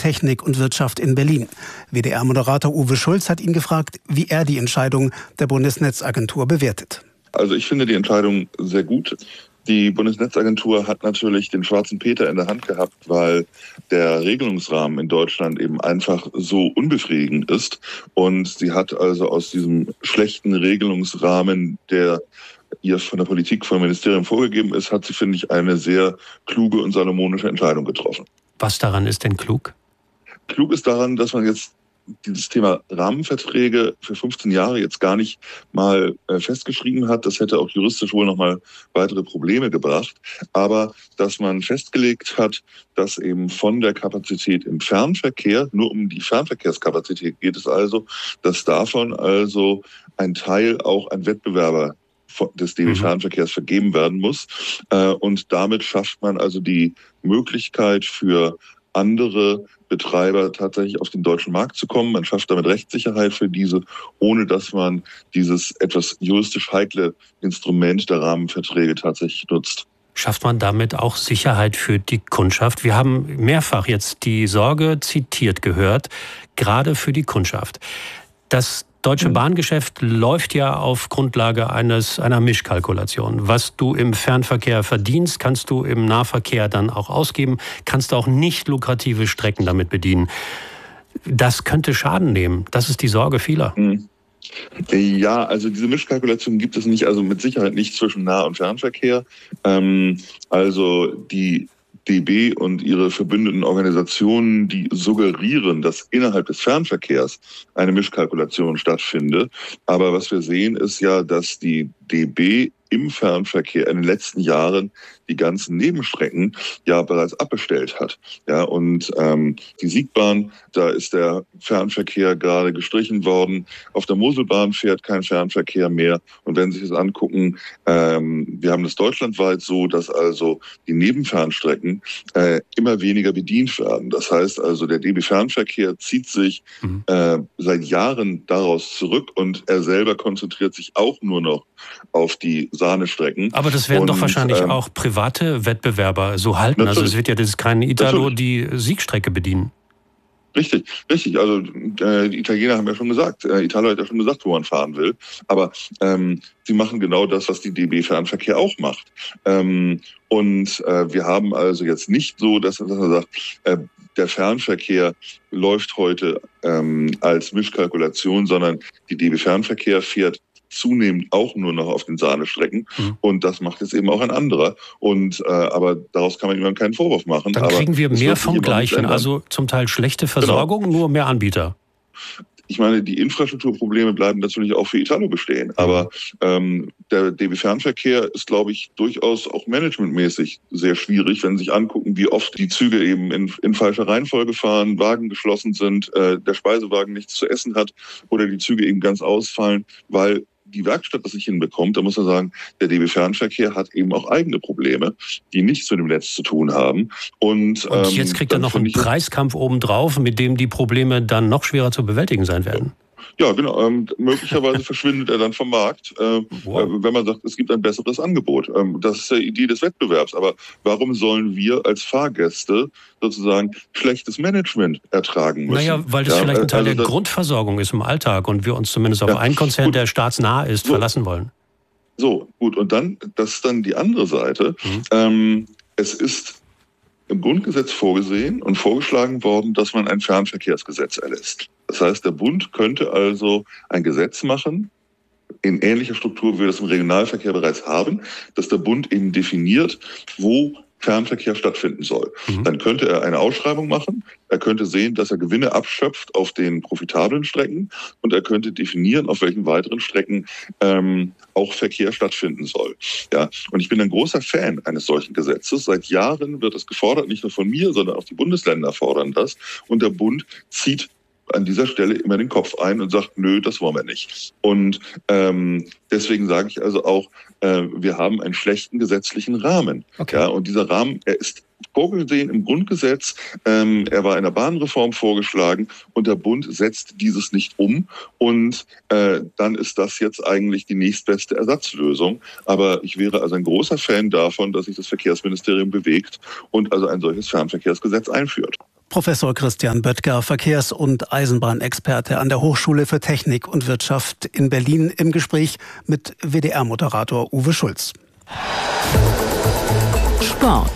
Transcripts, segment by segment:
Technik und Wirtschaft in Berlin. WDR-Moderator Uwe Schulz hat ihn gefragt, wie er die Entscheidung der Bundesnetzagentur bewertet. Also ich finde die Entscheidung sehr gut. Die Bundesnetzagentur hat natürlich den schwarzen Peter in der Hand gehabt, weil der Regelungsrahmen in Deutschland eben einfach so unbefriedigend ist. Und sie hat also aus diesem schlechten Regelungsrahmen, der ihr von der Politik, vom Ministerium vorgegeben ist, hat sie, finde ich, eine sehr kluge und salomonische Entscheidung getroffen. Was daran ist denn klug? Klug ist daran, dass man jetzt dieses Thema Rahmenverträge für 15 Jahre jetzt gar nicht mal festgeschrieben hat. Das hätte auch juristisch wohl noch mal weitere Probleme gebracht. Aber dass man festgelegt hat, dass eben von der Kapazität im Fernverkehr, nur um die Fernverkehrskapazität geht es also, dass davon also ein Teil auch an Wettbewerber des DB-Fernverkehrs vergeben werden muss. Und damit schafft man also die Möglichkeit für andere Betreiber tatsächlich auf den deutschen Markt zu kommen. Man schafft damit Rechtssicherheit für diese, ohne dass man dieses etwas juristisch heikle Instrument der Rahmenverträge tatsächlich nutzt. Schafft man damit auch Sicherheit für die Kundschaft? Wir haben mehrfach jetzt die Sorge zitiert gehört, gerade für die Kundschaft. Das deutsche Bahngeschäft läuft ja auf Grundlage einer Mischkalkulation. Was du im Fernverkehr verdienst, kannst du im Nahverkehr dann auch ausgeben, kannst auch nicht lukrative Strecken damit bedienen. Das könnte Schaden nehmen. Das ist die Sorge vieler. Ja, also diese Mischkalkulation gibt es nicht, also mit Sicherheit nicht zwischen Nah- und Fernverkehr. Also die DB und ihre verbündeten Organisationen, die suggerieren, dass innerhalb des Fernverkehrs eine Mischkalkulation stattfindet. Aber was wir sehen, ist ja, dass die DB im Fernverkehr in den letzten Jahren die ganzen Nebenstrecken ja bereits abbestellt hat. Ja, und die Siegbahn, da ist der Fernverkehr gerade gestrichen worden. Auf der Moselbahn fährt kein Fernverkehr mehr. Und wenn Sie sich das angucken, wir haben das deutschlandweit so, dass also die Nebenfernstrecken immer weniger bedient werden. Das heißt also, der DB-Fernverkehr zieht sich seit Jahren daraus zurück und er selber konzentriert sich auch nur noch auf die Sahnestrecken. Aber das werden doch wahrscheinlich auch private Wettbewerber so halten. Natürlich. Also es wird ja das kein Italo die Siegstrecke bedienen. Richtig. Also die Italiener haben ja schon gesagt, Italo hat ja schon gesagt, wo man fahren will. Aber sie machen genau das, was die DB Fernverkehr auch macht. Und wir haben also jetzt nicht so, dass man sagt, der Fernverkehr läuft heute als Mischkalkulation, sondern die DB Fernverkehr fährt zunehmend auch nur noch auf den Sahnestrecken. Und das macht jetzt eben auch ein anderer. Und aber daraus kann man jemandem keinen Vorwurf machen. Dann kriegen wir mehr vom Gleichen, also zum Teil schlechte Versorgung, nur mehr Anbieter. Ich meine, die Infrastrukturprobleme bleiben natürlich auch für Italo bestehen. Aber der DB-Fernverkehr ist, glaube ich, durchaus auch managementmäßig sehr schwierig, wenn Sie sich angucken, wie oft die Züge eben in falscher Reihenfolge fahren, Wagen geschlossen sind, der Speisewagen nichts zu essen hat oder die Züge eben ganz ausfallen, weil die Werkstatt das nicht hinbekommt. Da muss man sagen, der DB-Fernverkehr hat eben auch eigene Probleme, die nichts mit dem Netz zu tun haben. Und jetzt kriegt er noch einen Preiskampf obendrauf, mit dem die Probleme dann noch schwerer zu bewältigen sein werden. Ja, genau. Möglicherweise verschwindet er dann vom Markt, wenn man sagt, es gibt ein besseres Angebot. Das ist die Idee des Wettbewerbs. Aber warum sollen wir als Fahrgäste sozusagen schlechtes Management ertragen müssen? Naja, weil das vielleicht ein Teil der Grundversorgung ist im Alltag und wir uns zumindest auf einen Konzern, der staatsnah ist, verlassen wollen. So, gut. Und dann, das ist dann die andere Seite. Es ist im Grundgesetz vorgesehen und vorgeschlagen worden, dass man ein Fernverkehrsgesetz erlässt. Das heißt, der Bund könnte also ein Gesetz machen, in ähnlicher Struktur, wie wir das im Regionalverkehr bereits haben, dass der Bund eben definiert, wo Fernverkehr stattfinden soll. Dann könnte er eine Ausschreibung machen, er könnte sehen, dass er Gewinne abschöpft auf den profitablen Strecken und er könnte definieren, auf welchen weiteren Strecken auch Verkehr stattfinden soll. Ja, und ich bin ein großer Fan eines solchen Gesetzes. Seit Jahren wird es gefordert, nicht nur von mir, sondern auch die Bundesländer fordern das. Und der Bund zieht an dieser Stelle immer den Kopf ein und sagt, nö, das wollen wir nicht. Und deswegen sage ich also auch, wir haben einen schlechten gesetzlichen Rahmen. Okay. Ja, und dieser Rahmen, er ist vorgesehen im Grundgesetz. Er war in der Bahnreform vorgeschlagen und der Bund setzt dieses nicht um. Und dann ist das jetzt eigentlich die nächstbeste Ersatzlösung. Aber ich wäre also ein großer Fan davon, dass sich das Verkehrsministerium bewegt und also ein solches Fernverkehrsgesetz einführt. Professor Christian Böttger, Verkehrs- und Eisenbahnexperte an der Hochschule für Technik und Wirtschaft in Berlin, im Gespräch mit WDR-Moderator Uwe Schulz. Sport.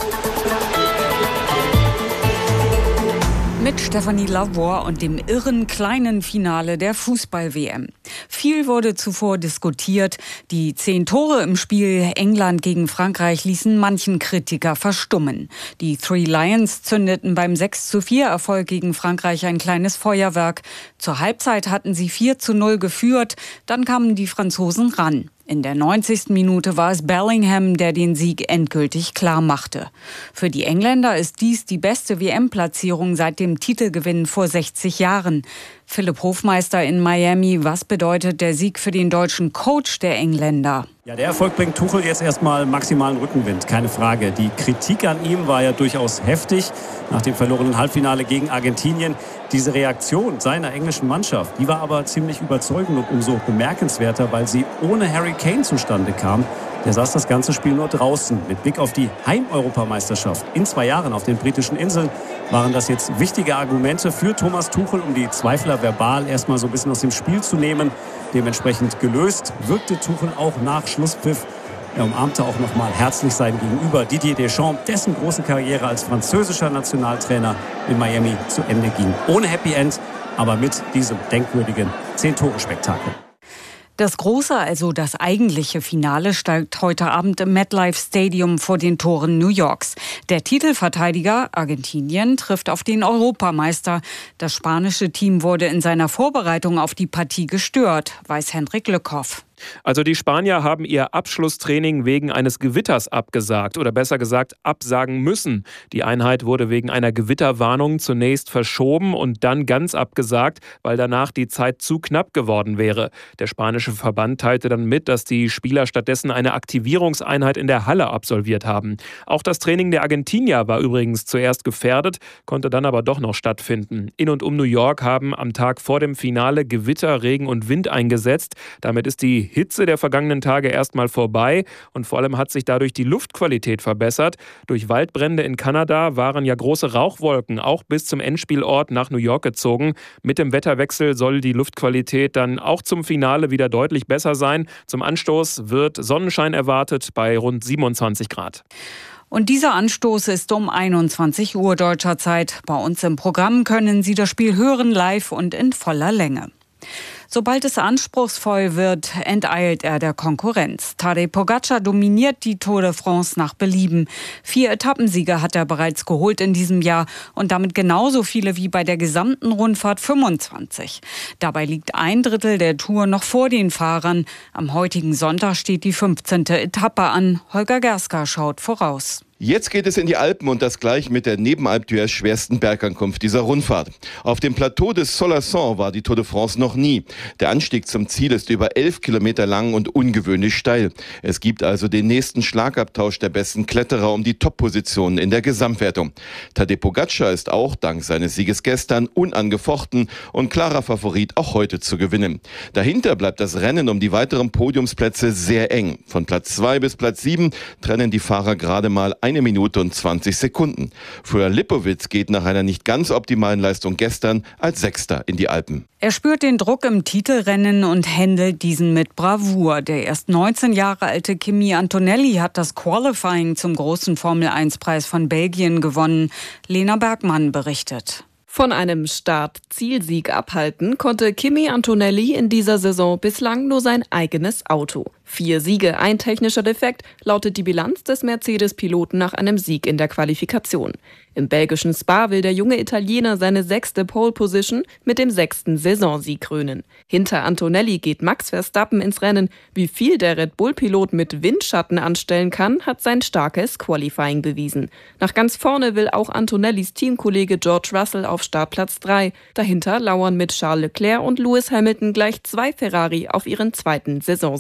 Mit Stefanie Lavor und dem irren kleinen Finale der Fußball-WM. Viel wurde zuvor diskutiert. Die 10 Tore im Spiel England gegen Frankreich ließen manchen Kritiker verstummen. Die Three Lions zündeten beim 6:4-Erfolg gegen Frankreich ein kleines Feuerwerk. Zur Halbzeit hatten sie 4:0 geführt. Dann kamen die Franzosen ran. In der 90. Minute war es Bellingham, der den Sieg endgültig klar machte. Für die Engländer ist dies die beste WM-Platzierung seit dem Titelgewinn vor 60 Jahren. Philipp Hofmeister in Miami, was bedeutet der Sieg für den deutschen Coach der Engländer? Ja, der Erfolg bringt Tuchel jetzt erstmal maximalen Rückenwind, keine Frage. Die Kritik an ihm war ja durchaus heftig nach dem verlorenen Halbfinale gegen Argentinien. Diese Reaktion seiner englischen Mannschaft, die war aber ziemlich überzeugend und umso bemerkenswerter, weil sie ohne Harry Kane zustande kam. Der saß das ganze Spiel nur draußen. Mit Blick auf die Heimeuropameisterschaft in 2 Jahren auf den britischen Inseln waren das jetzt wichtige Argumente für Thomas Tuchel, um die Zweifler verbal erstmal so ein bisschen aus dem Spiel zu nehmen. Dementsprechend gelöst wirkte Tuchel auch nach Schlusspfiff. Er umarmte auch noch mal herzlich sein Gegenüber Didier Deschamps, dessen große Karriere als französischer Nationaltrainer in Miami zu Ende ging. Ohne Happy End, aber mit diesem denkwürdigen 10-Tore-Spektakel. Das große, also das eigentliche Finale steigt heute Abend im MetLife Stadium vor den Toren New Yorks. Der Titelverteidiger Argentinien trifft auf den Europameister. Das spanische Team wurde in seiner Vorbereitung auf die Partie gestört, weiß Hendrik Lückhoff. Also die Spanier haben ihr Abschlusstraining wegen eines Gewitters abgesagt oder besser gesagt absagen müssen. Die Einheit wurde wegen einer Gewitterwarnung zunächst verschoben und dann ganz abgesagt, weil danach die Zeit zu knapp geworden wäre. Der spanische Verband teilte dann mit, dass die Spieler stattdessen eine Aktivierungseinheit in der Halle absolviert haben. Auch das Training der Argentinier war übrigens zuerst gefährdet, konnte dann aber doch noch stattfinden. In und um New York haben am Tag vor dem Finale Gewitter, Regen und Wind eingesetzt. Damit ist die Hitze der vergangenen Tage erstmal vorbei und vor allem hat sich dadurch die Luftqualität verbessert. Durch Waldbrände in Kanada waren ja große Rauchwolken auch bis zum Endspielort nach New York gezogen. Mit dem Wetterwechsel soll die Luftqualität dann auch zum Finale wieder deutlich besser sein. Zum Anstoß wird Sonnenschein erwartet bei rund 27 Grad. Und dieser Anstoß ist um 21 Uhr deutscher Zeit. Bei uns im Programm können Sie das Spiel hören, live und in voller Länge. Sobald es anspruchsvoll wird, enteilt er der Konkurrenz. Tadej Pogačar dominiert die Tour de France nach Belieben. 4 Etappensiege hat er bereits geholt in diesem Jahr und damit genauso viele wie bei der gesamten Rundfahrt 25. Dabei liegt 1/3 der Tour noch vor den Fahrern. Am heutigen Sonntag steht die 15. Etappe an. Holger Gerska schaut voraus. Jetzt geht es in die Alpen und das gleich mit der neben Alpe d'Huez schwersten Bergankunft dieser Rundfahrt. Auf dem Plateau des Solerson war die Tour de France noch nie. Der Anstieg zum Ziel ist über 11 Kilometer lang und ungewöhnlich steil. Es gibt also den nächsten Schlagabtausch der besten Kletterer um die Top-Positionen in der Gesamtwertung. Tadej Pogačar ist auch dank seines Sieges gestern unangefochten und klarer Favorit auch heute zu gewinnen. Dahinter bleibt das Rennen um die weiteren Podiumsplätze sehr eng. Von Platz 2 bis Platz 7 trennen die Fahrer gerade mal 1 Minute und 20 Sekunden. Florian Lipowitz geht nach einer nicht ganz optimalen Leistung gestern als Sechster in die Alpen. Er spürt den Druck im Titelrennen und handelt diesen mit Bravour. Der erst 19 Jahre alte Kimi Antonelli hat das Qualifying zum großen Formel-1-Preis von Belgien gewonnen. Lena Bergmann berichtet. Von einem Start-Zielsieg abhalten konnte Kimi Antonelli in dieser Saison bislang nur sein eigenes Auto. 4 Siege, ein technischer Defekt, lautet die Bilanz des Mercedes-Piloten nach einem Sieg in der Qualifikation. Im belgischen Spa will der junge Italiener seine 6. Pole-Position mit dem 6. Saisonsieg krönen. Hinter Antonelli geht Max Verstappen ins Rennen. Wie viel der Red Bull-Pilot mit Windschatten anstellen kann, hat sein starkes Qualifying bewiesen. Nach ganz vorne will auch Antonellis Teamkollege George Russell auf Startplatz 3. Dahinter lauern mit Charles Leclerc und Lewis Hamilton gleich 2 Ferrari auf ihren 2. Saisonsieg.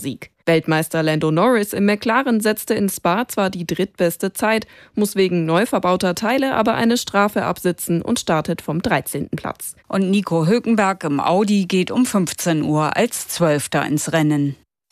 Weltmeister Lando Norris im McLaren setzte in Spa zwar die drittbeste Zeit, muss wegen neu verbauter Teile aber eine Strafe absitzen und startet vom 13. Platz. Und Nico Hülkenberg im Audi geht um 15 Uhr als 12. ins Rennen.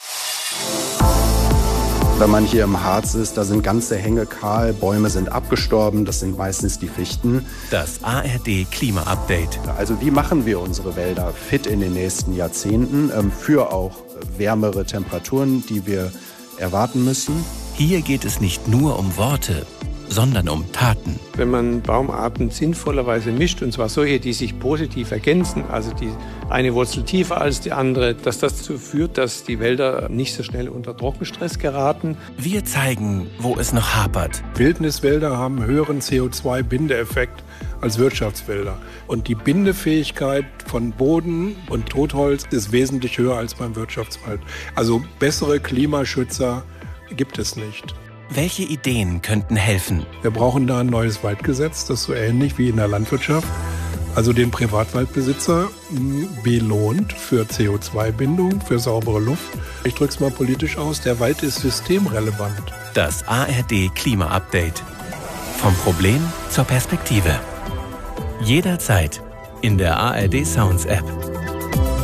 Wenn man hier im Harz ist, da sind ganze Hänge kahl, Bäume sind abgestorben, das sind meistens die Fichten. Das ARD Klima-Update. Also wie machen wir unsere Wälder fit in den nächsten Jahrzehnten für auch wärmere Temperaturen, die wir erwarten müssen? Hier geht es nicht nur um Worte, sondern um Taten. Wenn man Baumarten sinnvollerweise mischt, und zwar solche, die sich positiv ergänzen, also die eine Wurzel tiefer als die andere, dass das dazu führt, dass die Wälder nicht so schnell unter Trockenstress geraten. Wir zeigen, wo es noch hapert. Wildniswälder haben einen höheren CO2-Bindeeffekt als Wirtschaftswälder. Und die Bindefähigkeit von Boden und Totholz ist wesentlich höher als beim Wirtschaftswald. Also bessere Klimaschützer gibt es nicht. Welche Ideen könnten helfen? Wir brauchen da ein neues Waldgesetz, das so ähnlich wie in der Landwirtschaft, also den Privatwaldbesitzer belohnt für CO2-Bindung, für saubere Luft. Ich drücke es mal politisch aus, der Wald ist systemrelevant. Das ARD Klima-Update. Vom Problem zur Perspektive. Jederzeit in der ARD Sounds App.